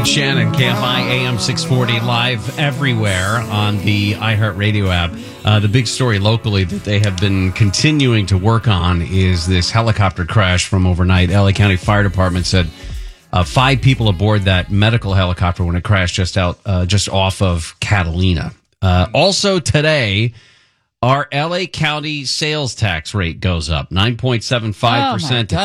and Shannon, KFI AM 640, live everywhere on the iHeartRadio app. The big story locally that they have been continuing to work on is this helicopter crash from overnight. LA County Fire Department said 5 people aboard that medical helicopter when it crashed just off of Catalina. Also today, our LA County sales tax rate goes up 9.75% to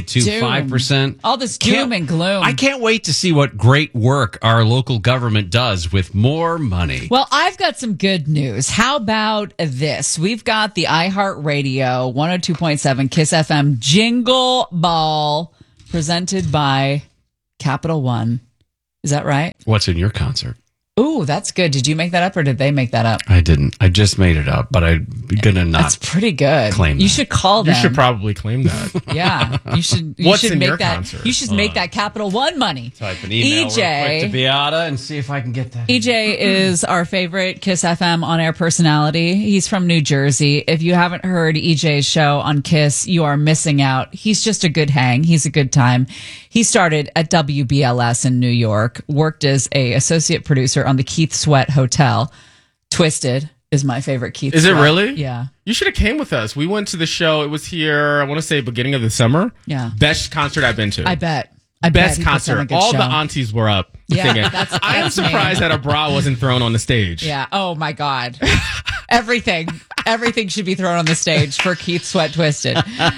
10.25%. All this doom and gloom. I can't wait to see what great work our local government does with more money. Well, I've got some good news. How about this? We've got the iHeartRadio 102.7 Kiss FM Jingle Ball presented by Capital One. Is that right? What's in your concert? Ooh, that's good. Did you make that up or did they make that up? I didn't. I just made it up, but I'm going to not. That's pretty good. Claim you that. should call them. You should probably claim that. Yeah. You should What's should in make your that concert? You should make that Capital One money. Type an email real quick to Beata and see if I can get that. EJ is our favorite Kiss FM on-air personality. He's from New Jersey. If you haven't heard EJ's show on Kiss, you are missing out. He's just a good hang. He's a good time. He started at WBLS in New York, worked as a associate producer on the Keith Sweat Hotel. Twisted is my favorite Keith Is Sweat. it really? Yeah. You should have came with us. We went to the show. It was here, I want to say, beginning of the summer. Yeah. Best concert I've been to. I bet Best he puts on a concert. good All show. the aunties were up Yeah, singing. that's I am me. surprised that a bra wasn't thrown on the stage. Yeah. Oh my God. Everything should be thrown on the stage for Keith Sweat Twisted.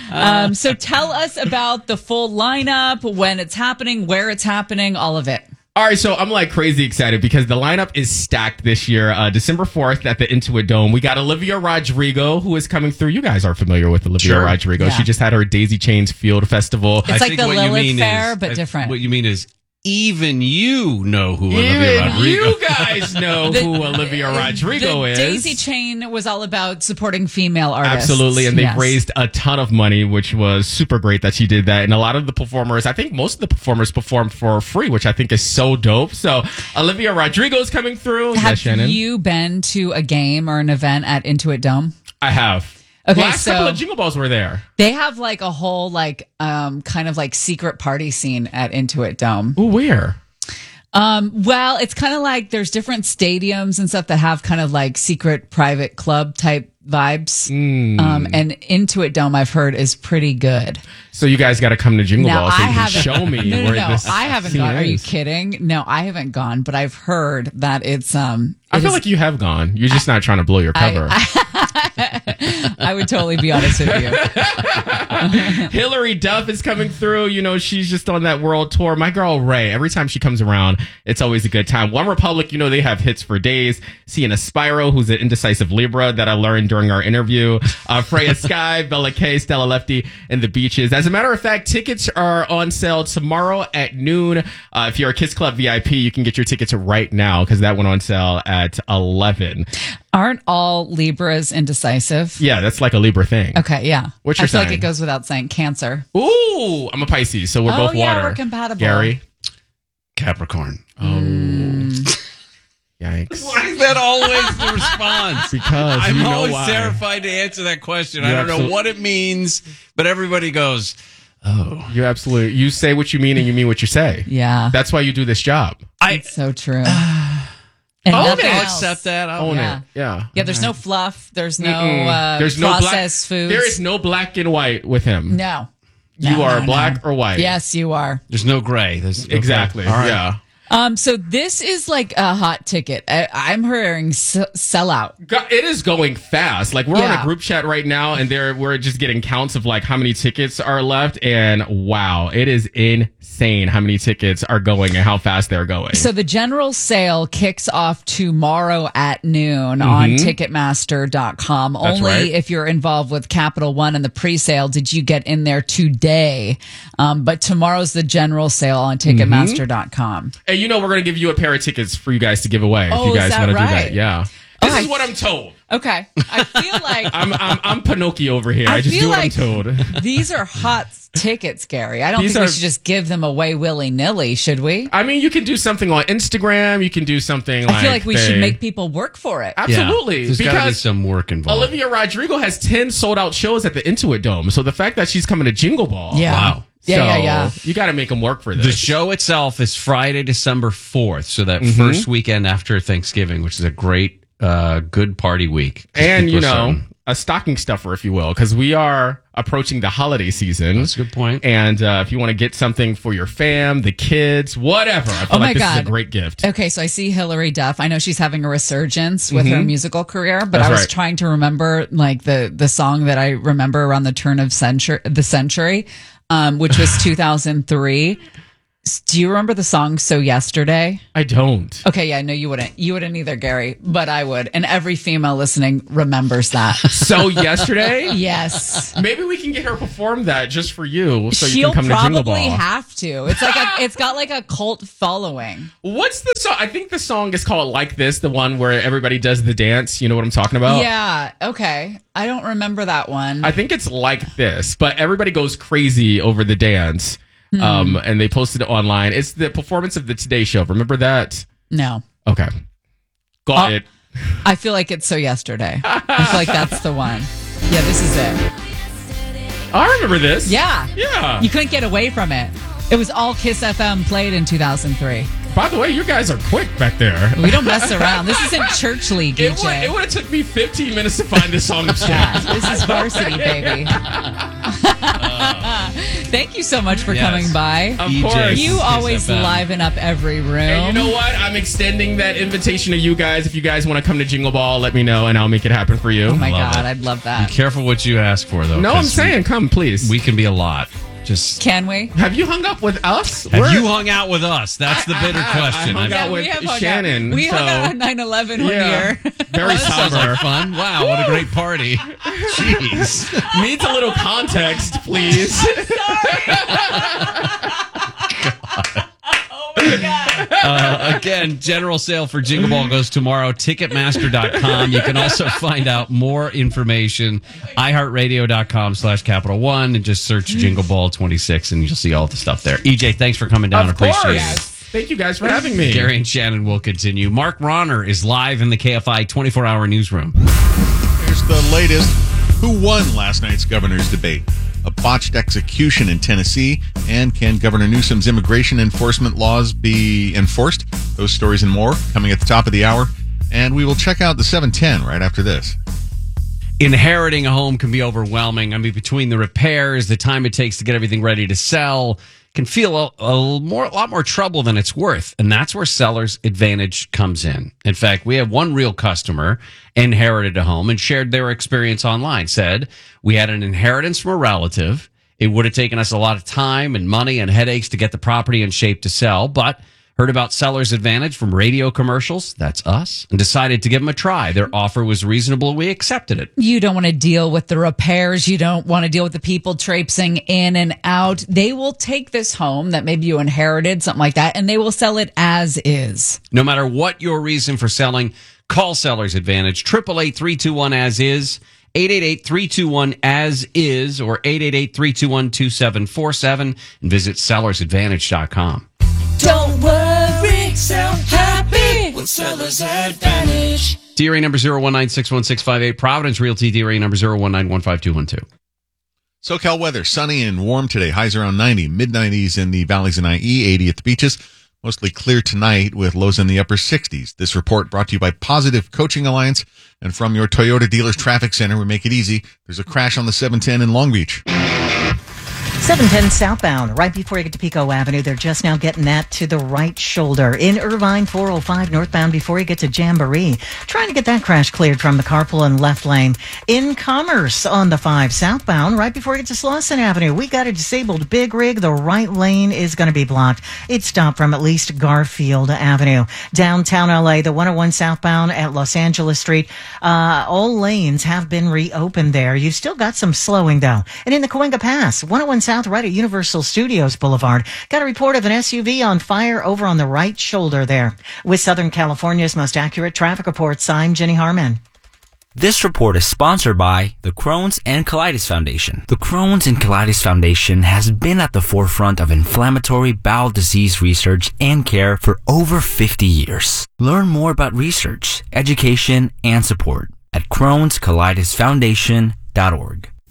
So tell us about the full lineup, when it's happening, where it's happening, all of it. All right, so I'm like crazy excited because the lineup is stacked this year. December 4th at the Intuit Dome, we got Olivia Rodrigo, who is coming through. You guys are familiar with Olivia Sure. Rodrigo. Yeah. She just had her Daisy Chains Field Festival. It's like the Lilith Fair, but different. What you mean is even you know who Olivia Even Rodrigo. you guys know who Olivia Rodrigo the is. Daisy Chain was all about supporting female artists. Absolutely, and they've Yes. raised a ton of money, which was super great that she did that. And a lot of the performers, I think most of the performers performed for free, which I think is so dope. So Olivia Rodrigo is coming through. Have Yes, Shannon? you been to a game or an event at Intuit Dome? I have. Okay, Last so couple of Jingle Balls were there. they have like a whole kind of like secret party scene at Intuit Dome. Ooh, where? Well, it's kind of like there's different stadiums and stuff that have kind of like secret private club type vibes. And Intuit Dome, I've heard, is pretty good. So you guys got to come to Jingle Now, Balls so I you can haven't- show me No, where this I haven't scene gone. Are you is. kidding? No, I haven't gone, but I've heard that it's I feel like you have gone. You're just not trying to blow your cover. I would totally be honest with you. Hillary Duff is coming through. You know, she's just on that world tour. My girl Ray, every time she comes around, it's always a good time. One Republic, you know, they have hits for days. Sienna Spyro, who's an indecisive Libra that I learned during our interview. Freya Sky, Bella K, Stella Lefty, and the Beaches. As a matter of fact, tickets are on sale tomorrow at noon. If you're a Kiss Club VIP, you can get your tickets right now because that went on sale at 11. Aren't all Libras indecisive? Yeah, that's like a Libra thing. Okay, yeah. What's your I feel sign? like it goes without saying. Cancer. Ooh, I'm a Pisces, so we're both yeah, water. we're compatible. Gary? Capricorn. Yikes. Why is that always the response? Because I'm you know always why. terrified to answer that question. You're I don't know absolute- what it means, but everybody goes, oh. You absolutely, you say what you mean and you mean what you say. Yeah. That's why you do this job. It's so true. And Own nothing it. I'll else. accept that. Own Yeah. it. Yeah. Yeah, there's no fluff. There's no There's no processed black, foods. There is no black and white with him. No. You No, are no, black no. or white. Yes, you are. There's no gray. There's Exactly. Okay. All right. Yeah. So this is like a hot ticket. I'm hearing sellout. It is going fast. Like we're on Yeah. a group chat right now, and we're just getting counts of like how many tickets are left. And wow, it is insane how many tickets are going and how fast they're going. So the general sale kicks off tomorrow at noon on Ticketmaster.com. Only Mm-hmm. right. if you're involved with Capital One and the pre-sale did you get in there today. But tomorrow's the general sale on Ticketmaster.com. And you know we're going to give you a pair of tickets for you guys to give away if Oh, you is guys that want to do right? that. Yeah. This Okay. is what I'm told. Okay. I feel like I'm Pinocchio over here. I just feel do what like I'm told. these are hot tickets, Gary. I don't These think we are- should just give them away willy-nilly, should we? I mean, you can do something on Instagram. You can do something like I feel like we should make people work for it. Absolutely. There's got to be Because some work involved. Olivia Rodrigo has 10 sold out shows at the Intuit Dome. So the fact that she's coming to Jingle Ball. Yeah. Wow. Yeah. You got to make them work for this. The show itself is Friday, December 4th. So that first weekend after Thanksgiving, which is a great, good party week. And, People are starting. a stocking stuffer, if you will, because we are approaching the holiday season. That's a good point. And if you want to get something for your fam, the kids, whatever, I feel like this is a great gift. Okay, so I see Hillary Duff. I know she's having a resurgence with her musical career, but I was trying to remember like the song that I remember around the turn of the century, which was 2003. Do you remember the song So Yesterday? I don't. Okay, yeah, no, you wouldn't. You wouldn't either, Gary, but I would. And every female listening remembers that. So Yesterday? Yes. Maybe we can get her perform that just for you so you She'll can come to Jingle probably Ball. have to. It's like it's got like a cult following. What's the song? I think the song is called Like This, the one where everybody does the dance. You know what I'm talking about? Yeah, okay. I don't remember that one. I think it's Like This, but everybody goes crazy over the dance. And they posted it online. It's the performance of the Today Show. Remember that? No. Okay. Got it. I feel like it's So Yesterday. I feel like that's the one. Yeah, this is it. I remember this. Yeah. Yeah. You couldn't get away from it. It was all Kiss FM played in 2003. By the way, you guys are quick back there. We don't mess around. This isn't church league, EJ. It would have took me 15 minutes to find this song. Yeah, this is varsity, baby. Thank you so much for coming by. Of EJ. course. You always FM. liven up every room. And you know what? I'm extending that invitation to you guys. If you guys want to come to Jingle Ball, let me know and I'll make it happen for you. Oh my Love God, it. I'd love that. Be careful what you ask for, though. No, I'm 'cause saying, come, please. we can be a lot. Just Can we? Have you hung up with us? have you hung out with us? That's the bitter question. hung I've- out with we have hung Shannon, Out. We hung so- out on 9/11 one Yeah. year. Very That sounds somber. like fun. Wow, what a great party. Jeez. Needs a little context, please. Again, general sale for Jingle Ball goes tomorrow. Ticketmaster.com. You can also find out more information. iHeartRadio.com/Capital One and just search Jingle Ball 26 and you'll see all the stuff there. EJ, thanks for coming down. Of Appreciate course. it. Thank you guys for having me. Gary and Shannon will continue. Mark Ronner is live in the KFI 24-hour newsroom. Here's the latest. Who won last night's governor's debate? A botched execution in Tennessee, and can Governor Newsom's immigration enforcement laws be enforced? Those stories and more coming at the top of the hour. And we will check out the 710 right after this. Inheriting a home can be overwhelming. I mean, between the repairs, the time it takes to get everything ready to sell, can feel a lot more trouble than it's worth. And that's where Seller's Advantage comes in. In fact, we have one real customer inherited a home and shared their experience online. Said, we had an inheritance from a relative. It would have taken us a lot of time and money and headaches to get the property in shape to sell, but heard about Seller's Advantage from radio commercials, that's us, and decided to give them a try. Their offer was reasonable and we accepted it. You don't want to deal with the repairs. You don't want to deal with the people traipsing in and out. They will take this home that maybe you inherited, something like that, and they will sell it as is. No matter what your reason for selling, call Seller's Advantage, 888-321-AS-IS, 888-321-AS-IS, or 888-321-2747, and visit sellersadvantage.com. Don't worry, sell happy with Seller's Advantage. DRA number 0196165 Providence Realty, DRA number 0191522. SoCal weather, sunny and warm today. Highs around 90, mid-90s in the valleys and IE, 80 at the beaches. Mostly clear tonight with lows in the upper 60s. This report brought to you by Positive Coaching Alliance. And from your Toyota Dealers Traffic Center, we make it easy. There's a crash on the 710 in Long Beach. 710 southbound, right before you get to Pico Avenue. They're just now getting that to the right shoulder. In Irvine, 405 northbound before you get to Jamboree. Trying to get that crash cleared from the carpool and left lane. In Commerce on the 5 southbound, right before you get to Slauson Avenue. We got a disabled big rig. The right lane is going to be blocked. It's stopped from at least Garfield Avenue. Downtown LA, the 101 southbound at Los Angeles Street. All lanes have been reopened there. You've still got some slowing though. And in the Cahuenga Pass, 101 south right at Universal Studios Boulevard. Got a report of an SUV on fire over on the right shoulder there. With Southern California's most accurate traffic reports, I'm Jenny Harmon. This report is sponsored by the Crohn's and Colitis Foundation. The Crohn's and Colitis Foundation has been at the forefront of inflammatory bowel disease research and care for over 50 years. Learn more about research, education, and support at Crohn'sColitisFoundation.org.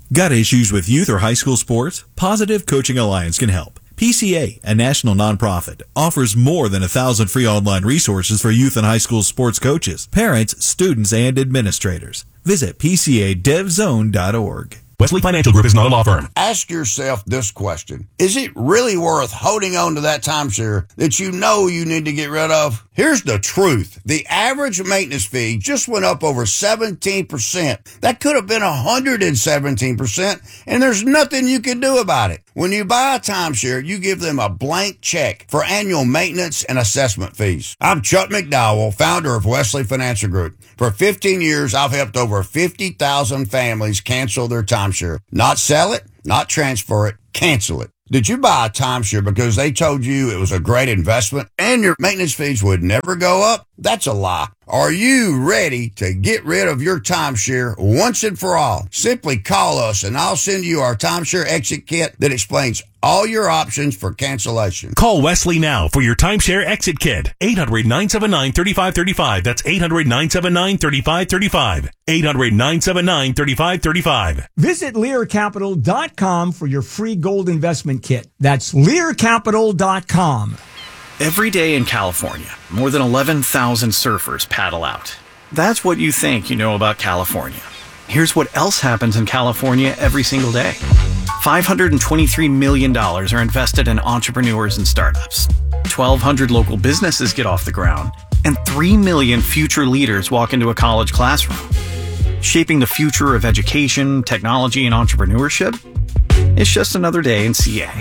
Got issues with youth or high school sports? Positive Coaching Alliance can help. PCA, a national nonprofit, offers more than 1,000 free online resources for youth and high school sports coaches, parents, students, and administrators. Visit PCADevZone.org. Wesley Financial Group is not a law firm. Ask yourself this question. Is it really worth holding on to that timeshare that you know you need to get rid of? Here's the truth. The average maintenance fee just went up over 17%. That could have been 117%, and there's nothing you can do about it. When you buy a timeshare, you give them a blank check for annual maintenance and assessment fees. I'm Chuck McDowell, founder of Wesley Financial Group. For 15 years, I've helped over 50,000 families cancel their timeshare. Not sell it, not transfer it, cancel it. Did you buy a timeshare because they told you it was a great investment and your maintenance fees would never go up? That's a lie. Are you ready to get rid of your timeshare once and for all? Simply call us and I'll send you our timeshare exit kit that explains all your options for cancellation. Call Wesley now for your timeshare exit kit. 800-979-3535. That's 800-979-3535. 800-979-3535. Visit LearCapital.com for your free gold investment kit. That's LearCapital.com. Every day in California, more than 11,000 surfers paddle out. That's what you think you know about California. Here's what else happens in California every single day. $523 million are invested in entrepreneurs and startups. 1,200 local businesses get off the ground, and 3 million future leaders walk into a college classroom. Shaping the future of education, technology, and entrepreneurship? It's just another day in CA.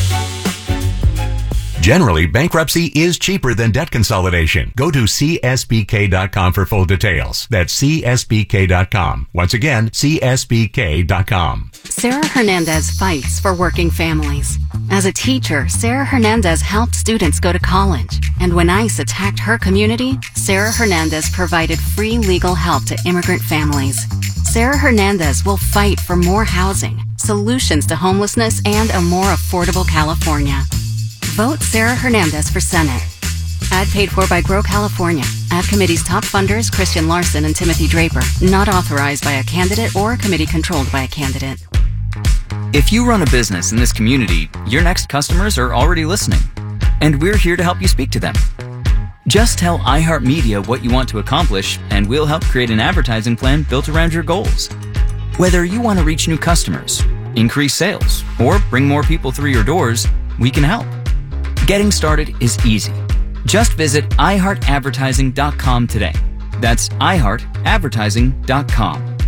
Generally, bankruptcy is cheaper than debt consolidation. Go to CSBK.com for full details. That's CSBK.com. Once again, CSBK.com. Sarah Hernandez fights for working families. As a teacher, Sarah Hernandez helped students go to college. And when ICE attacked her community, Sarah Hernandez provided free legal help to immigrant families. Sarah Hernandez will fight for more housing, solutions to homelessness, and a more affordable California. Vote Sarah Hernandez for Senate. Ad paid for by Grow California. Ad committee's top funders, Christian Larson and Timothy Draper. Not authorized by a candidate or a committee controlled by a candidate. If you run a business in this community, your next customers are already listening, and we're here to help you speak to them. Just tell iHeartMedia what you want to accomplish, and we'll help create an advertising plan built around your goals. Whether you want to reach new customers, increase sales, or bring more people through your doors, we can help. Getting started is easy. Just visit iHeartAdvertising.com today. That's iHeartAdvertising.com.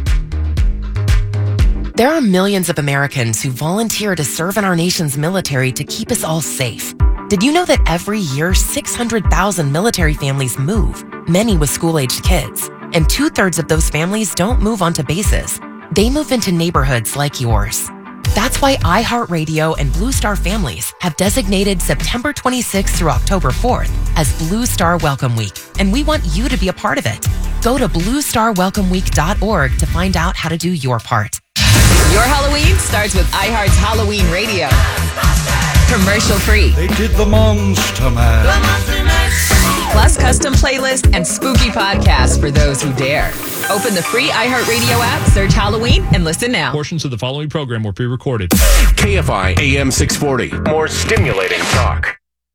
There are millions of Americans who volunteer to serve in our nation's military to keep us all safe. Did you know that every year 600,000 military families move, many with school-aged kids, and 2/3 of those families don't move onto bases. They move into neighborhoods like yours. That's why iHeartRadio and Blue Star Families have designated September 26th through October 4th as Blue Star Welcome Week, and we want you to be a part of it. Go to bluestarwelcomeweek.org to find out how to do your part. Your Halloween starts with iHeart's Halloween Radio. Commercial free. They did the Monster Mash. Plus custom playlists and spooky podcasts for those who dare. Open the free iHeartRadio app, search Halloween, and listen now. Portions of the following program were pre-recorded. KFI AM 640. More stimulating talk.